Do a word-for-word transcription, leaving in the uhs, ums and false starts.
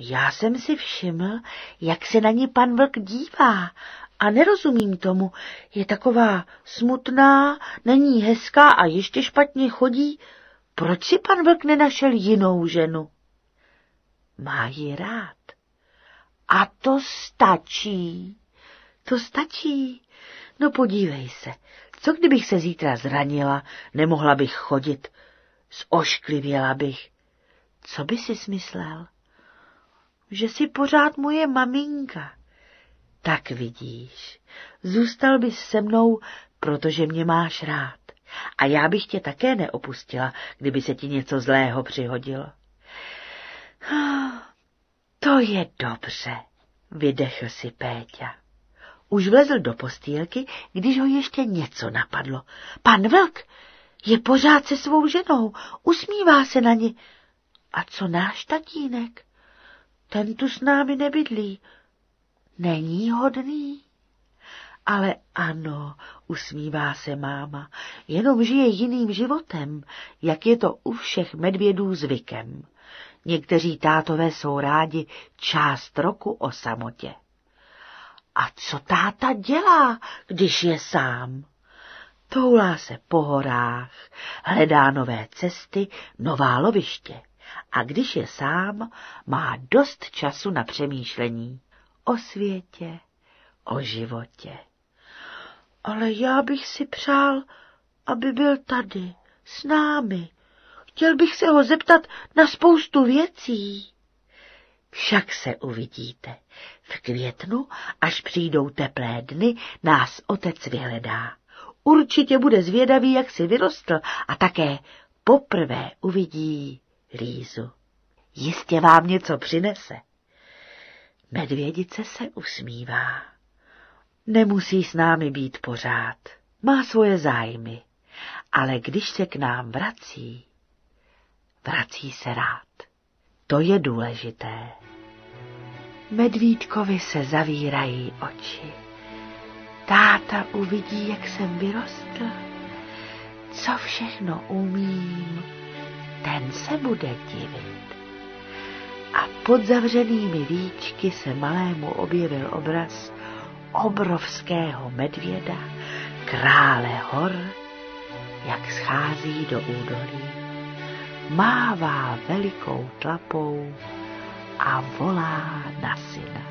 Já jsem si všiml, jak se na ní pan vlk dívá a nerozumím tomu. Je taková smutná, není hezká a ještě špatně chodí. Proč si pan vlk nenašel jinou ženu? Má ji rád. A to stačí. To stačí. No podívej se, co kdybych se zítra zranila, nemohla bych chodit, zošklivěla bych. Co by si smyslel? Že jsi pořád moje maminka. Tak vidíš, zůstal bys se mnou, protože mě máš rád. A já bych tě také neopustila, kdyby se ti něco zlého přihodilo. To je dobře, vydechl si Péťa. Už vlezl do postýlky, když ho ještě něco napadlo. Pan vlk je pořád se svou ženou, usmívá se na ni. A co náš tatínek? Ten tu s námi nebydlí. Není hodný? Ale ano, usmívá se máma, jenom žije jiným životem, jak je to u všech medvědů zvykem. Někteří tátové jsou rádi část roku o samotě. A co táta dělá, když je sám? Toulá se po horách, hledá nové cesty, nová loviště. A když je sám, má dost času na přemýšlení o světě, o životě. Ale já bych si přál, aby byl tady, s námi. Chtěl bych se ho zeptat na spoustu věcí. Však se uvidíte. V květnu, až přijdou teplé dny, nás otec vyhledá. Určitě bude zvědavý, jak si vyrostl, a také poprvé uvidí Lízu. Jistě vám něco přinese. Medvědice se usmívá. Nemusí s námi být pořád. Má svoje zájmy. Ale když se k nám vrací, vrací se rád. To je důležité. Medvídkovi se zavírají oči. Táta uvidí, jak jsem vyrostl. Co všechno umím, ten se bude divit. A pod zavřenými víčky se malému objevil obraz obrovského medvěda, krále hor, jak schází do údolí. Mává velikou tlapou a volá na syna.